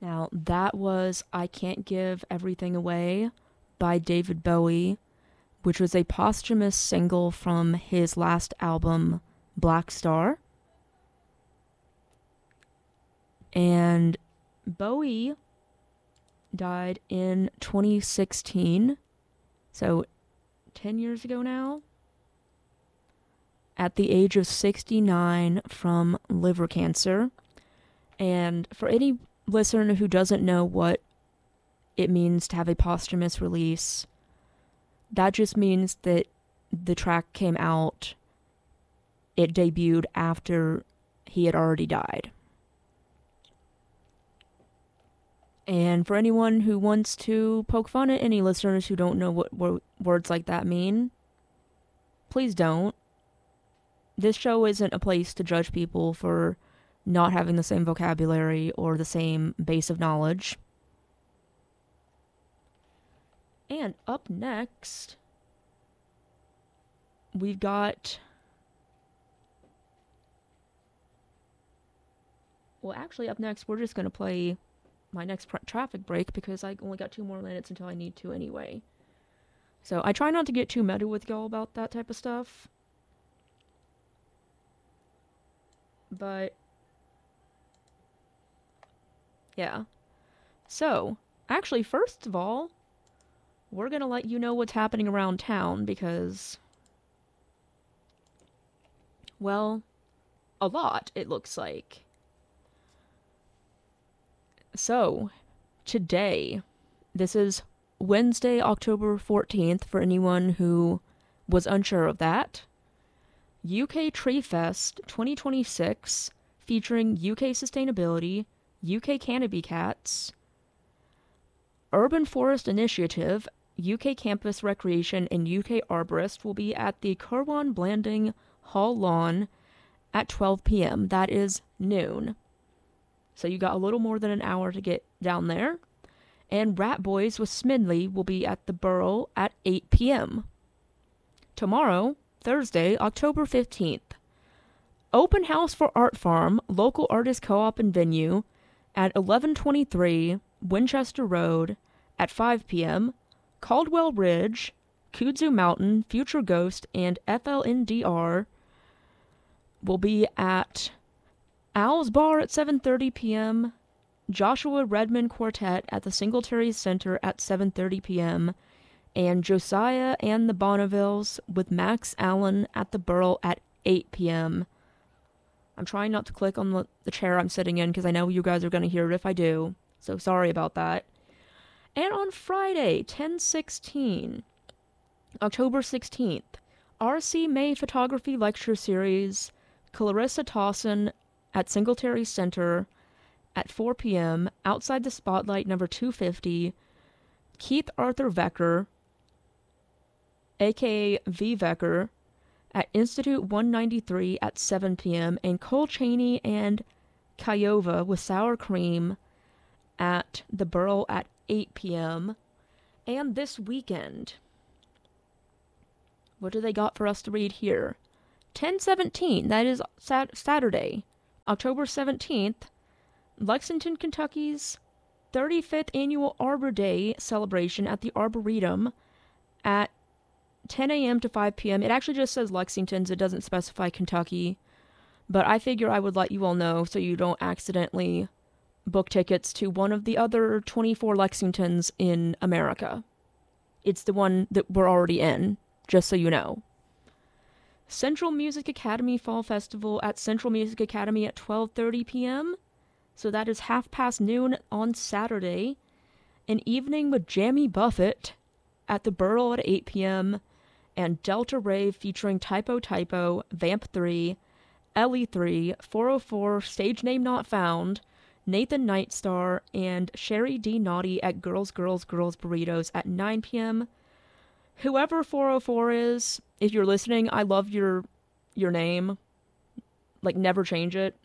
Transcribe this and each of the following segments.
Now, that was I Can't Give Everything Away by David Bowie, which was a posthumous single from his last album, Black Star. And Bowie died in 2016, so 10 years ago now, at the age of 69 from liver cancer. And for any listener who doesn't know what it means to have a posthumous release, that just means that the track came out, it debuted after he had already died. And for anyone who wants to poke fun at any listeners who don't know what words like that mean, please don't. This show isn't a place to judge people for not having the same vocabulary or the same base of knowledge. And up next, we've got... Well, actually, up next, we're just going to play my next traffic break because I only got 2 more minutes until I need to anyway. So I try not to get too meta with y'all about that type of stuff. But yeah. So, actually, first of all, we're going to let you know what's happening around town because, well, a lot, it looks like. So, today, this is Wednesday, October 14th, for anyone who was unsure of that. UK Tree Fest 2026, featuring UK Sustainability, UK Canopy Cats, Urban Forest Initiative, UK Campus Recreation, and UK Arborist will be at the Kirwan Blanding Hall Lawn at 12 p.m. That is noon. So you got a little more than an hour to get down there. And Rat Boys with Smidley will be at the Borough at 8 p.m. Tomorrow, Thursday, October 15th. Open house for Art Farm, local artist co-op and venue at 1123 Winchester Road at 5 p.m. Caldwell Ridge, Kudzu Mountain, Future Ghost, and FLNDR will be at Owl's Bar at 7:30 p.m., Joshua Redmond Quartet at the Singletary Center at 7:30 p.m., and Josiah and the Bonnevilles with Max Allen at the Burl at 8 p.m. I'm trying not to click on the chair I'm sitting in because I know you guys are going to hear it if I do, so sorry about that. And on Friday, 10/16, October 16th, R.C. May Photography Lecture Series, Clarissa Towson at Singletary Center at 4 p.m. outside the Spotlight number 250, Keith Arthur Vecker, aka V. Vecker, at Institute 193 at 7 p.m., and Cole Cheney and Kayova with Sour Cream at the Burl at 8 p.m. And this weekend, what do they got for us to read here? 10/17, that is Saturday, October 17th, Lexington, Kentucky's 35th Annual Arbor Day celebration at the Arboretum at 10 a.m. to 5 p.m. It actually just says Lexington's, it doesn't specify Kentucky, but I figure I would let you all know so you don't accidentally book tickets to one of the other 24 Lexingtons in America. It's the one that we're already in, just so you know. Central Music Academy Fall Festival at Central Music Academy at 12:30 p.m., so that is noon on Saturday. An evening with Jamie Buffett at the Burl at 8 p.m., and Delta Rave featuring Typo Typo, Vamp 3, Ellie 3, 404, Stage Name Not Found, Nathan Nightstar, and Sherry D. Naughty at Girls Girls Girls Burritos at 9 p.m. Whoever 404 is, if you're listening, I love your name. Like, never change it.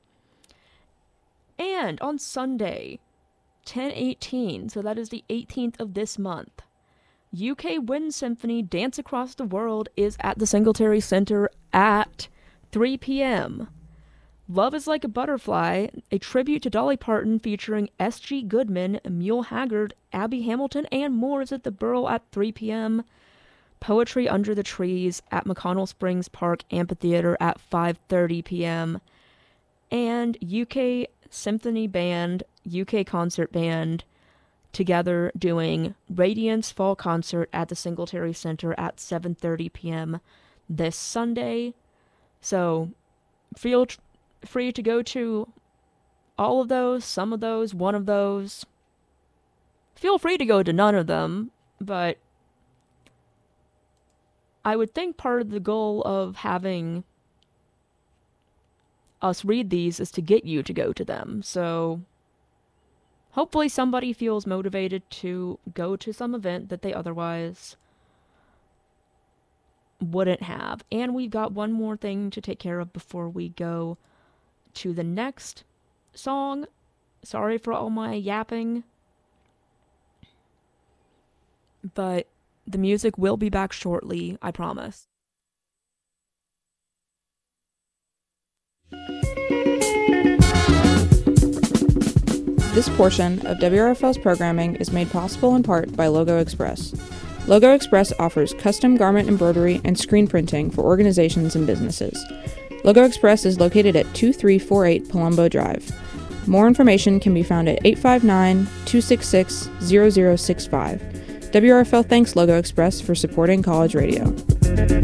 And on Sunday, 10/18, so that is the 18th of this month, UK Wind Symphony Dance Across the World is at the Singletary Center at 3 p.m. Love is Like a Butterfly, a tribute to Dolly Parton featuring S.G. Goodman, Mule Haggard, Abby Hamilton, and more is at the Borough at 3 p.m. Poetry Under the Trees at McConnell Springs Park Amphitheater at 5:30 p.m. And UK Symphony Band, UK Concert Band, together doing Radiance Fall Concert at the Singletary Center at 7:30 p.m. this Sunday. So feel free to go to all of those, some of those, one of those. Feel free to go to none of them, but I would think part of the goal of having us read these is to get you to go to them. So hopefully somebody feels motivated to go to some event that they otherwise wouldn't have. And we've got one more thing to take care of before we go to the next song. Sorry for all my yapping, but the music will be back shortly, I promise. This portion of WRFL's programming is made possible in part by Logo Express. Logo Express offers custom garment embroidery and screen printing for organizations and businesses. Logo Express is located at 2348 Palumbo Drive. More information can be found at 859-266-0065. WRFL thanks Logo Express for supporting college radio.